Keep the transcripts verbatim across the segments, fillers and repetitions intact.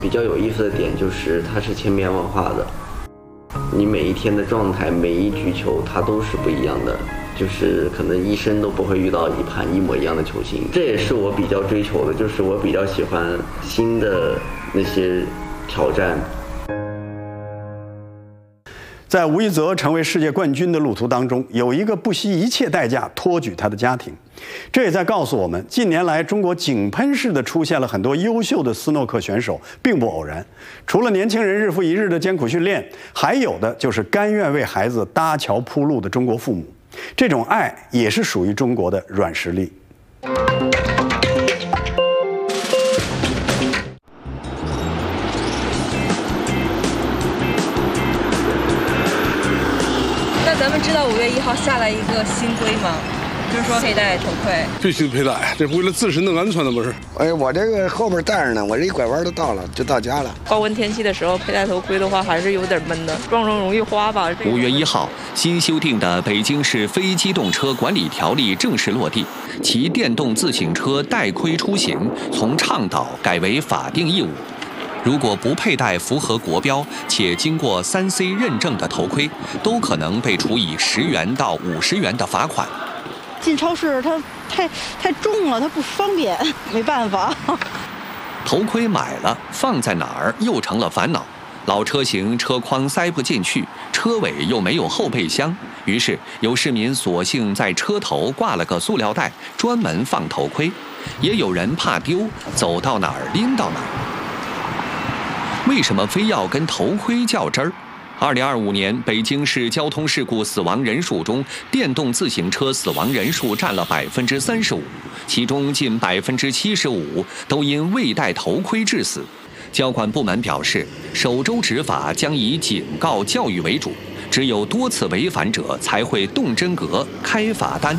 比较有意思的点就是它是千变万化的，你每一天的状态，每一局球它都是不一样的，就是可能一生都不会遇到一盘一模一样的球星。这也是我比较追求的，就是我比较喜欢新的那些挑战。 在吴一泽成为世界冠军的路途当中，有一个不惜一切代价托举他的家庭。这也在告诉我们，近年来中国井喷式的出现了很多优秀的斯诺克选手，并不偶然。除了年轻人日复一日的艰苦训练，还有的就是甘愿为孩子搭桥铺路的中国父母。这种爱也是属于中国的软实力。 那咱们知道五月一号下来一个新规吗？就是说佩戴头盔， 必须佩戴，这是为了自身的安全的，不是？ 哎，我这个后边带着呢，我这一拐弯就到了，就到家了。 高温天气的时候佩戴头盔的话，还是有点闷的，撞上容易花吧。 五月一号，新修订的《北京市非机动车管理条例》正式落地，骑电动自行车戴盔出行从倡导改为法定义务。如果不佩戴符合国标且经过三 C 认证的头盔，都可能被处以十元到五十元的罚款。 进超市它太太重了，它不方便，没办法。 头盔买了放在哪儿又成了烦恼，老车型车筐塞不进去，车尾又没有后备箱，于是有市民索性在车头挂了个塑料袋，专门放头盔。也有人怕丢，走到哪儿拎到哪儿。为什么非要跟头盔较真儿？二零二五年北京市交通事故死亡人数中，电动自行车死亡人数占了百分之三十五，其中近百分之七十五都因未戴头盔致死。交管部门表示，首周执法将以警告教育为主，只有多次违反者才会动真格开罚单。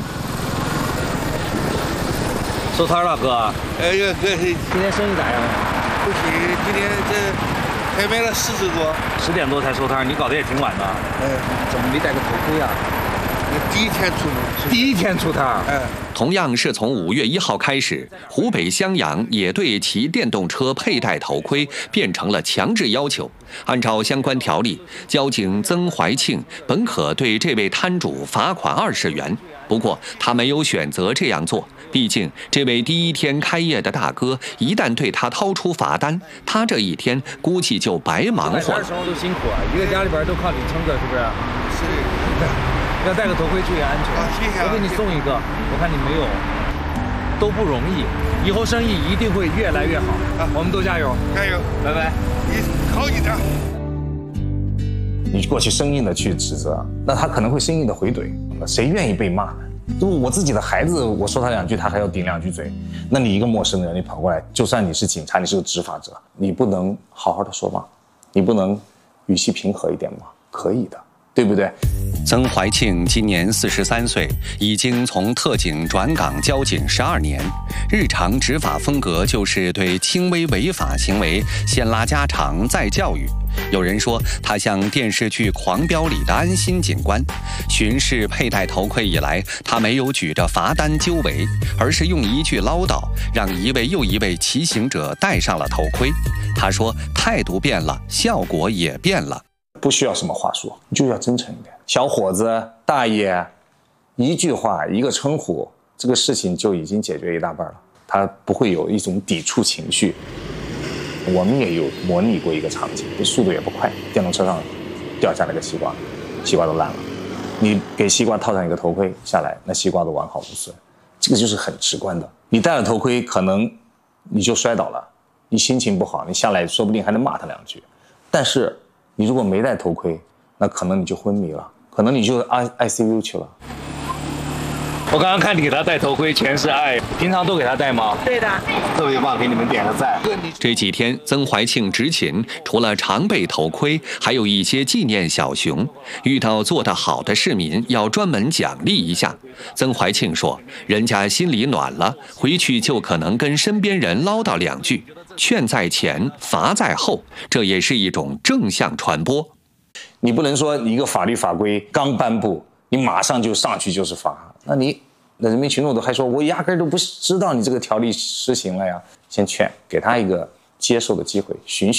收摊了，哥。 哎呀，哥，今天生意咋样？ 不行，今天这。还卖了四十多， 十点多才收摊，你搞得也挺晚的。 哎， 怎么没戴个头盔啊？ 第一天出， 第一天出摊。 哎， 同样是从五月一号开始，湖北襄阳也对骑电动车佩戴头盔变成了强制要求。按照相关条例，交警曾怀庆本可对这位摊主罚款二十元，不过他没有选择这样做。毕竟，这位第一天开业的大哥，一旦对他掏出罚单，他这一天估计就白忙活了。 生活都辛苦啊，一个家里边都靠你撑着，是不是？ 是。 要戴个头盔注意安全。 啊，谢谢。 我给你送一个，我看你没有，都不容易，以后生意一定会越来越好。啊，我们都加油， 加油， 拜拜。 你好一点。 你过去生硬的去指责，那他可能会生硬的回怼，谁愿意被骂呢？如果我自己的孩子，我说他两句，他还要顶两句嘴。那你一个陌生人，你跑过来，就算你是警察，你是个执法者，你不能好好的说吗？你不能语气平和一点吗？可以的，对不对？ 曾怀庆今年四十三岁，已经从特警转岗交警十二年，日常执法风格就是对轻微违法行为先拉家常再教育。有人说他像电视剧《狂飙》里的安心警官。巡视佩戴头盔以来，他没有举着罚单纠围，而是用一句唠叨让一位又一位骑行者戴上了头盔。他说态度变了，效果也变了。 不需要什么话术，你就要真诚一点。小伙子、大爷，一句话一个称呼，这个事情就已经解决一大半了，他不会有一种抵触情绪。我们也有模拟过一个场景，这速度也不快，电动车上掉下来个西瓜，西瓜都烂了，你给西瓜套上一个头盔下来，那西瓜都完好无损。这个就是很直观的。你戴了头盔，可能你就摔倒了，你心情不好，你下来说不定还能骂他两句。但是你如果没戴头盔，那可能你就昏迷了，可能你就 I C U 去了。 我刚刚看你给他戴头盔，全是爱。平常都给他戴吗？ 对的， 特别棒，给你们点个赞。 这几天，曾怀庆执勤，除了常备头盔，还有一些纪念小熊。遇到做得好的市民，要专门奖励一下。曾怀庆说，人家心里暖了，回去就可能跟身边人唠叨两句。劝在前，罚在后，这也是一种正向传播。 你不能说你一个法律法规刚颁布，你马上就上去就是罚。那你那人民群众都还说我压根都不知道你这个条例施行了呀，先劝给他一个接受的机会，循序